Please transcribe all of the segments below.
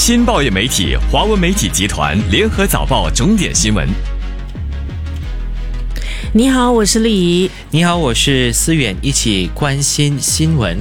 新报业媒体华文媒体集团联合早报重点新闻。 你好，我是丽怡。 你好，我是思远，一起关心新闻。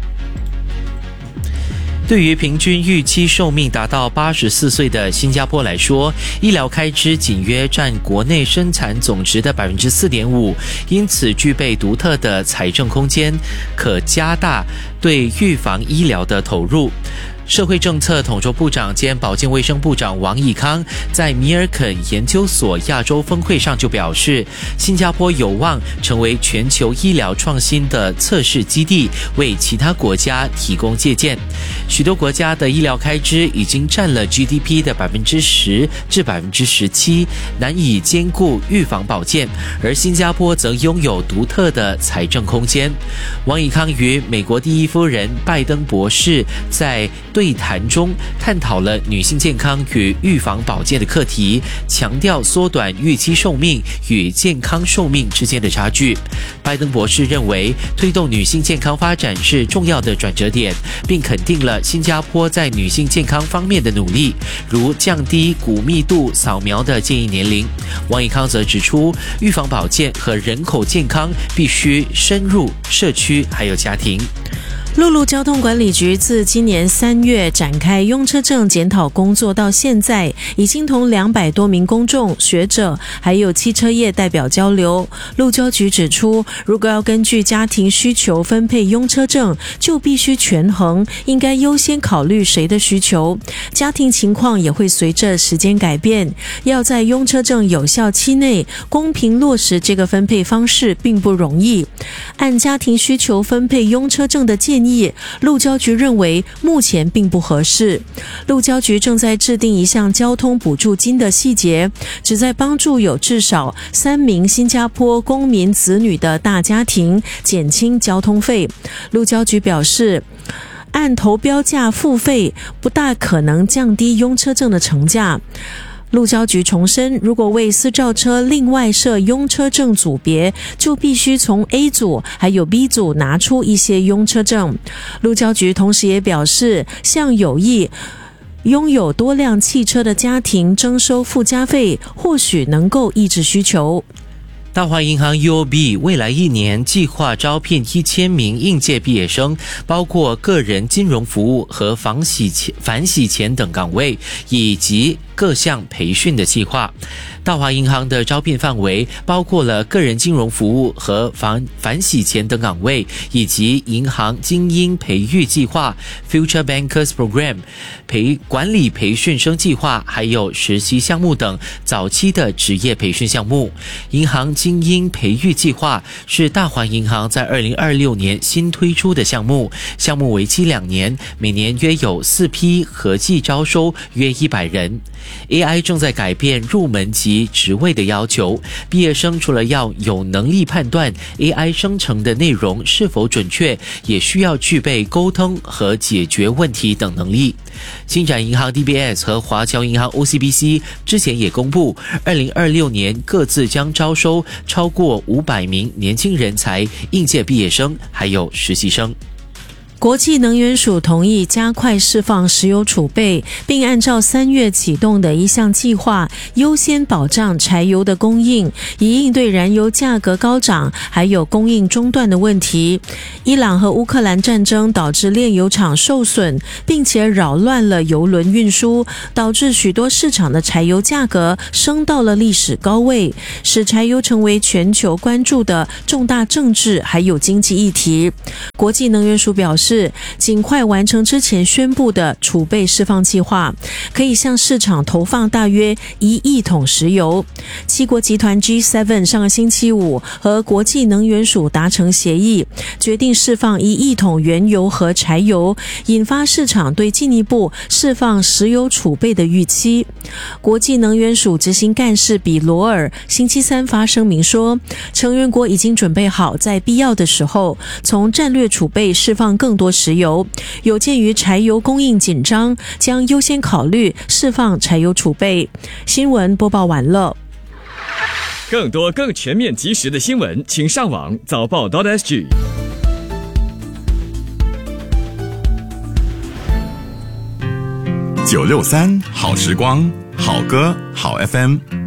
对于平均预期寿命达到84岁的新加坡来说，医疗开支仅约占国内生产总值的 4.5%， 因此具备独特的财政空间，可加大对预防医疗的投入。社会政策统筹部长兼保健卫生部长王义康在米尔肯研究所亚洲峰会上就表示，新加坡有望成为全球医疗创新的测试基地，为其他国家提供借鉴。许多国家的医疗开支已经占了 GDP 的 10% 至 17%， 难以兼顾预防保健，而新加坡则拥有独特的财政空间。王义康与美国第一夫人拜登博士在对谈中探讨了女性健康与预防保健的课题，强调缩短预期寿命与健康寿命之间的差距。拜登博士认为，推动女性健康发展是重要的转折点，并肯定了新加坡在女性健康方面的努力，如降低骨密度扫描的建议年龄。王义康则指出，预防保健和人口健康必须深入社区还有家庭。 陆路交通管理局自今年3月展开用车证检讨工作到现在，已经同200多名公众、学者还有汽车业代表交流。路交局指出，如果要根据家庭需求分配用车证，就必须权衡，应该优先考虑谁的需求。家庭情况也会随着时间改变，要在用车证有效期内公平落实这个分配方式并不容易。按家庭需求分配用车证的建议，路交局认为目前并不合适。路交局正在制定一项交通补助金的细节，旨在帮助有至少3名新加坡公民子女的大家庭减轻交通费。路交局表示，按投标价付费不大可能降低用车证的成价。路交局重申，如果为私照车另外设用车证组别，就必须从 A 组还有 B 组拿出一些用车证。路交局同时也表示，向有意拥有多辆汽车的家庭征收附加费，或许能够抑制需求。 大华银行 UOB 未来1年计划招聘1000名应届毕业生，包括个人金融服务和反洗钱等岗位，以及各项培训的计划。大华银行的招聘范围包括了个人金融服务和反洗钱等岗位，以及银行精英培育计划 Future Bankers Program、 管理培训生计划，还有实习项目等早期的职业培训项目。银行精英培育计划是大华银行在2026年新推出的项目，项目为期2年，每年约有4批，合计招收约100人。AI 正在改变入门级职位的要求，毕业生除了要有能力判断 AI 生成的内容是否准确，也需要具备沟通和解决问题等能力。星展银行 DBS 和华侨银行 OCBC 之前也公布，2026年各自将招收超过500名年轻人才、应届毕业生还有实习生。 国际能源署同意加快释放石油储备，并按照3月启动的一项计划，优先保障柴油的供应，以应对燃油价格高涨还有供应中断的问题。伊朗和乌克兰战争导致炼油厂受损，并且扰乱了油轮运输，导致许多市场的柴油价格升到了历史高位，使柴油成为全球关注的重大政治还有经济议题。国际能源署表示，尽快完成之前宣布的储备释放计划，可以向市场投放大约1亿桶石油。7国集团 G7 上个星期五和国际能源署达成协议，决定释放1亿桶原油和柴油，引发市场对进一步释放石油储备的预期。国际能源署执行干事比罗尔星期3发声明说，成员国已经准备好在必要的时候从战略储备释放更多石油，有鉴于柴油供应紧张，将优先考虑释放柴油储备。新闻播报完了。 更多更全面及时的新闻，请上网早报.sg。 963好时光，好歌好 FM。